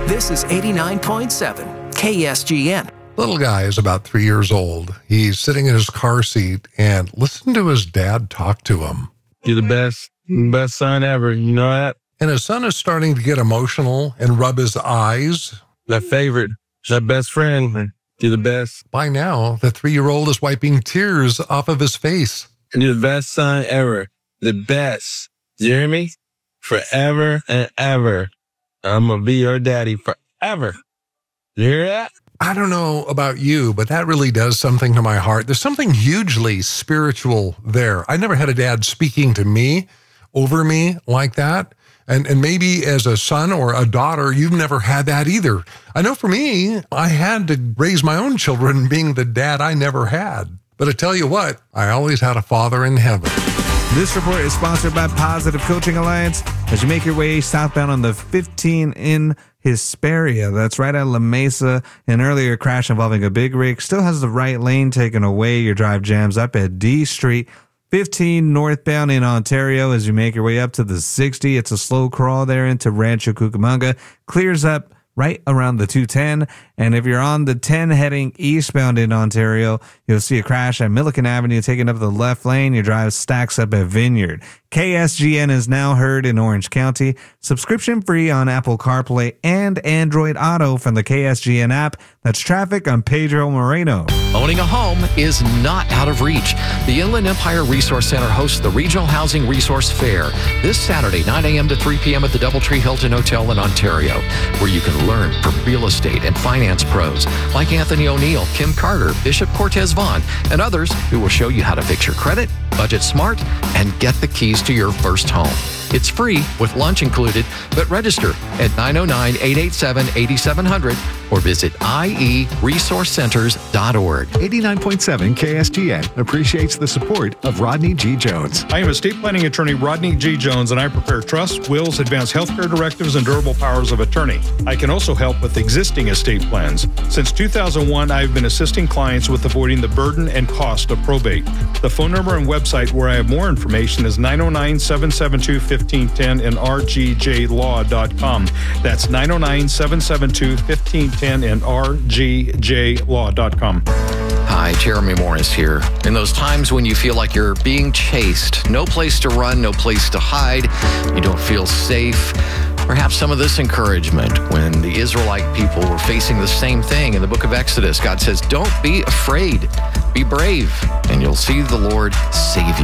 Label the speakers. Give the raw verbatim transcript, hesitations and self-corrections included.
Speaker 1: This is eighty-nine point seven K S G N.
Speaker 2: Little guy is about three years old. He's sitting in his car seat and listen to his dad talk to him.
Speaker 3: You're the best, best son ever. You know that?
Speaker 2: And his son is starting to get emotional and rub his eyes.
Speaker 3: That favorite, that best friend. You're the best.
Speaker 2: By now, the three-year-old is wiping tears off of his face.
Speaker 3: You're the best son ever. The best. You hear me? Forever and ever. I'm going to be your daddy forever. You hear that?
Speaker 2: I don't know about you, but that really does something to my heart. There's something hugely spiritual there. I never had a dad speaking to me, over me like that. And and maybe as a son or a daughter, you've never had that either. I know for me, I had to raise my own children being the dad I never had. But I tell you what, I always had a father in heaven.
Speaker 4: This report is sponsored by Positive Coaching Alliance. As you make your way southbound on the fifteen in Hesperia, that's right at La Mesa, an earlier crash involving a big rig still has the right lane taken away. Your drive jams up at D Street. fifteen northbound in Ontario as you make your way up to the sixty. It's a slow crawl there into Rancho Cucamonga. Clears up right around the two ten. And if you're on the ten heading eastbound in Ontario, you'll see a crash at Milliken Avenue taking up the left lane. Your drive stacks up at Vineyard. K S G N is now heard in Orange County. Subscription free on Apple CarPlay and Android Auto from the K S G N app. That's traffic on Pedro Moreno.
Speaker 5: Owning a home is not out of reach. The Inland Empire Resource Center hosts the Regional Housing Resource Fair this Saturday, nine a.m. to three p.m. at the Doubletree Hilton Hotel in Ontario, where you can learn from real estate and finance pros like Anthony O'Neill, Kim Carter, Bishop Cortez Vaughn, and others who will show you how to fix your credit, budget smart, and get the keys to your first home. It's free with lunch included, but register at nine oh nine, eight eight seven, eight seven zero zero or visit I E resource centers dot org.
Speaker 6: eighty-nine point seven K S G N appreciates the support of Rodney G. Jones.
Speaker 7: I am estate planning attorney Rodney G. Jones, and I prepare trusts, wills, advance healthcare directives, and durable powers of attorney. I can also help with existing estate plans. Since two thousand one, I have been assisting clients with avoiding the burden and cost of probate. The phone number and website where I have more information is nine oh nine, seven seven two, one five one zero and r g j law dot com. That's nine oh nine, seven seven two, one five one zero and r g j law dot com.
Speaker 5: Hi, Jeremy Morris here. In those times when you feel like you're being chased, no place to run, no place to hide, you don't feel safe, perhaps some of this encouragement when the Israelite people were facing the same thing in the book of Exodus. God says, don't be afraid, be brave, and you'll see the Lord save you.